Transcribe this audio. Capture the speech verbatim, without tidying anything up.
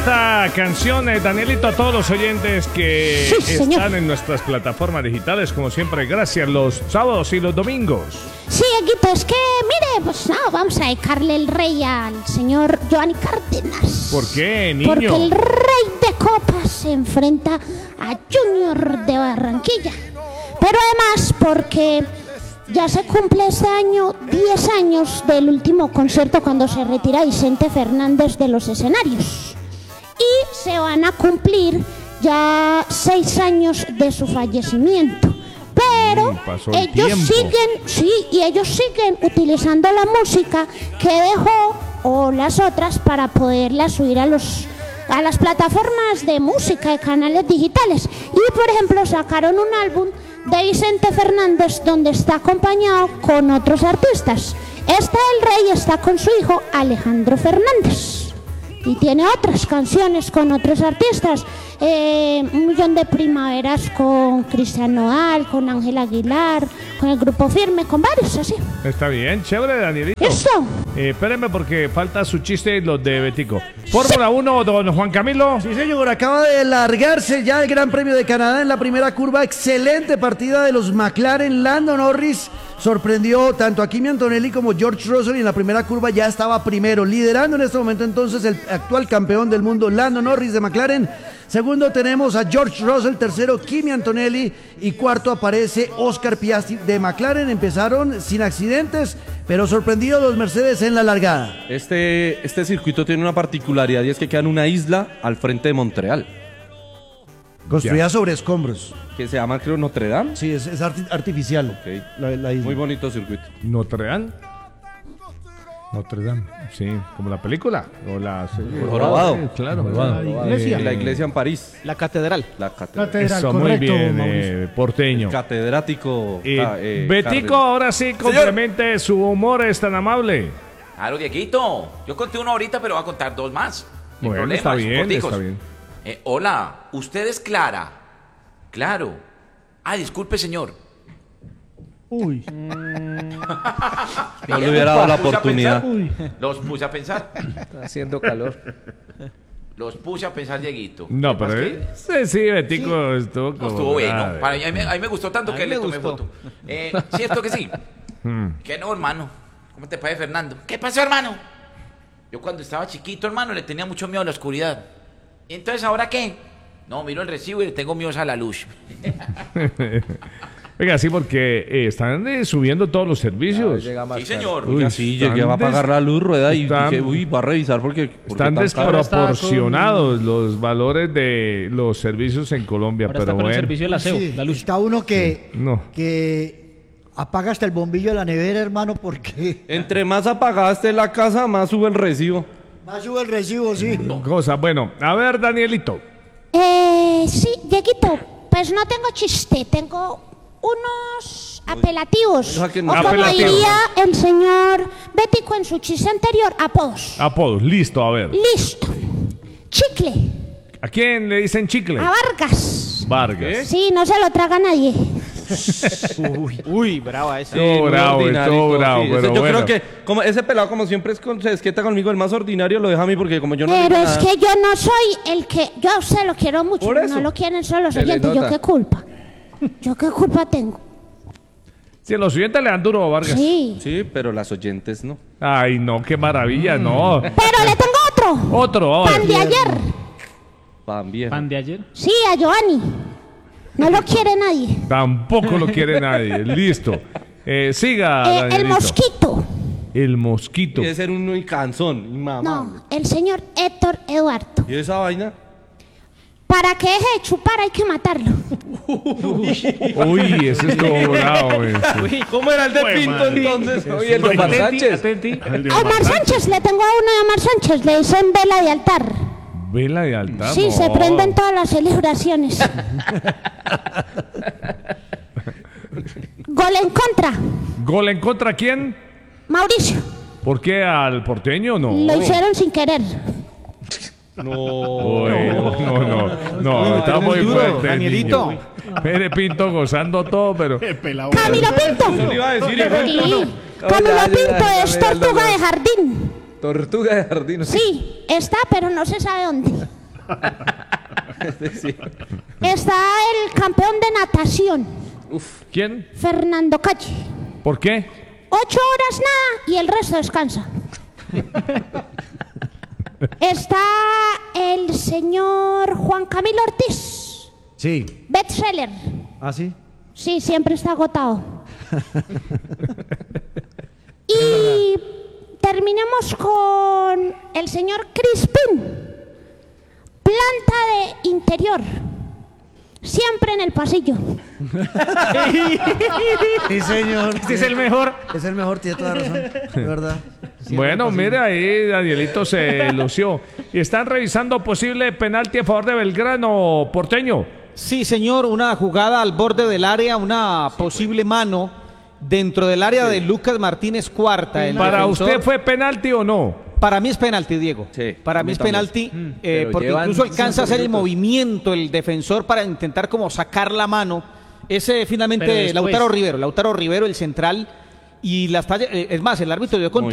esta canción, eh, Danielito, a todos los oyentes que Sí, están señor. en nuestras plataformas digitales, como siempre, gracias, los sábados y los domingos. Sí, Eguito, es que, mire, pues no, vamos a dedicarle el rey al señor Giovanni Cárdenas. ¿Por qué, niño? Porque el rey de copas se enfrenta a Junior de Barranquilla. Pero además porque ya se cumple este año diez años del último concierto cuando se retira Vicente Fernández de los escenarios. Y se van a cumplir ya seis años de su fallecimiento. Pero Mm, pasó el ellos tiempo. siguen, sí, y ellos siguen utilizando la música que dejó o las otras para poderla subir a los a las plataformas de música de canales digitales. Y por ejemplo sacaron un álbum de Vicente Fernández donde está acompañado con otros artistas. Este del Rey está con su hijo Alejandro Fernández y tiene otras canciones con otros artistas. Eh, un millón de primaveras con Cristian Nodal, con Ángel Aguilar, con el Grupo Firme, con varios así. Está bien, chévere, Danielito. ¿Listo? Eh, espérenme porque falta su chiste y los de Betico. Fórmula uno, don Juan Camilo. Sí, señor, acaba de largarse ya el Gran Premio de Canadá en la primera curva. Excelente partida de los McLaren. Lando Norris sorprendió tanto a Kimi Antonelli como George Russell y en la primera curva ya estaba primero, liderando en este momento entonces el actual campeón del mundo, Lando Norris de McLaren. Segundo tenemos a George Russell, tercero Kimi Antonelli y cuarto aparece Oscar Piastri de McLaren. Empezaron sin accidentes, pero sorprendidos los Mercedes en la largada. Este, este circuito tiene una particularidad y es que queda en una isla al frente de Montreal, Construida sobre escombros. que se llama, creo, Notre Dame. Sí, es, es arti- artificial. Ok. La, la isla. Muy bonito circuito. Notre Dame. Notre Dame. Sí, como la película. O la... El jorobado. Sí, claro. La iglesia. La iglesia en París. La catedral. La catedral. Catedral, Eso, muy correcto, bien, Mauricio. eh, porteño. Catedrático. Eh, ca- eh, Betico, Cárdenas. ahora sí, complemente su humor, es tan amable. Claro, Dieguito. Yo conté uno ahorita, pero voy a contar dos más. Sin Bueno, problemas, está bien, corticos. está bien. Eh, hola, ¿usted es Clara? Claro. Ah, disculpe, señor. Uy. No le hubiera dado la Los puse a oportunidad. pensar. Los puse a pensar. Está haciendo calor. Los puse a pensar, Dieguito. No, Lo que pasa pero... es que eh, Sí, sí, Betico estuvo no como... estuvo bueno. grave. Para mí, a, mí, a mí me gustó tanto A que mí le me tomé gustó. foto. Eh, ¿Cierto que sí? Hmm. Que no, hermano. ¿Cómo te parece, Fernando? ¿Qué pasó, hermano? Yo cuando estaba chiquito, hermano, le tenía mucho miedo a la oscuridad. ¿Y entonces ahora qué? No, miro el recibo y le tengo miedo a la luz. Oiga, sí, porque eh, están eh, subiendo todos los servicios. Llega más Sí, tarde. señor. Uy, Oiga, sí, están llegué a apagar des- la luz, rueda, y están- dije, uy, va a revisar porque... porque Están tan caro. desproporcionados los valores de los servicios en Colombia, Ahora pero está con el bueno. servicio del aseo, Sí, la luz. está uno que, No. que apaga hasta el bombillo de la nevera, hermano, porque Entre más apagada esté la casa, más sube el recibo. más sube el recibo, sí. Cosa, bueno, a ver, Danielito. Eh, sí, Dieguito, pues no tengo chiste, tengo unos apelativos. O sea que O no- como Apelativos. diría el señor Bético en su chiste anterior, apodos. Apodos, listo, a ver. Listo. Chicle. ¿A quién le dicen chicle? A Vargas. Vargas. Sí, no se lo traga nadie. Uy, uy, brava esa. Sí, Estuvo muy bravo, ordinario, estuvo bravo, sí. pero Ese- yo bueno. creo que como ese pelado, como siempre es con, se desquieta conmigo, el más ordinario lo deja a mí porque como yo no Pero digo es nada. que yo no soy el que... Yo a usted lo quiero mucho, Por eso. no lo quieren solo los Se le oyentes. ¿Yo nota. qué culpa? ¿Yo qué culpa tengo? Si a los oyentes le dan duro a Vargas. Sí. Sí, pero las oyentes no. Ay, no, qué maravilla, no. Pero le tengo otro. Otro, a Pan ver. de ayer. Van bien. Pan de ayer. Sí, a Giovanni. No lo quiere nadie. Tampoco lo quiere nadie. Listo. Eh, siga, Eh, el Danielito. mosquito. El mosquito. Debe ser uno y cansón, y mamá. No, el señor Héctor Eduardo. ¿Y esa vaina? Para que deje de chupar hay que matarlo. Uy, ese es todo bravo. ese. ¿Cómo era el de Pinto entonces? Oye, el de Omar Sánchez. Atenti. A Omar Sánchez, le tengo a uno de Omar Sánchez, le dicen vela de altar. Vela de altar. Sí, no. se prenden todas las celebraciones. Gol en contra. ¿Gol en contra quién? Mauricio, ¿Por qué al porteño? No. lo hicieron sin querer. Uy, no, no, no, no, está muy duro, fuerte. el Danielito. niño. Pere Pinto gozando todo, pero. Camilo Pinto. Eso le iba a decir, hijo. Sí. No, Camilo ya, ya, Pinto ya, es ya, ya, tortuga ya. de jardín. Tortuga de jardín. Sí, está, pero no se sabe dónde. Sí. Está el campeón de natación, ¿Quién? Fernando Calle. ¿Por qué? Ocho horas nada y el resto descansa. Está el señor Juan Camilo Ortiz, Sí. bestseller. ¿Ah, sí? Sí, siempre está agotado. Y terminemos con el señor Crispin, planta de interior, siempre en el pasillo. Sí, señor. Este es el mejor. Es el mejor, tiene toda razón. De verdad. Bueno, mire ahí, Danielito se lució. Y están revisando posible penalti a favor de Belgrano, Porteño. Sí, señor, una jugada al borde del área, una posible mano dentro del área de Lucas Martínez Cuarta. el ¿Para defensor. usted fue penalti o no? Para mí es penalti, Diego. Sí, para a mí mí es también. penalti, Mm, eh, pero porque llevan incluso alcanza a hacer el cinco minutos. movimiento el defensor para intentar como sacar la mano. Ese finalmente Pero después- Lautaro Rivero, Lautaro Rivero, el central, y las tallas, eh, es más, el árbitro dio continuidad.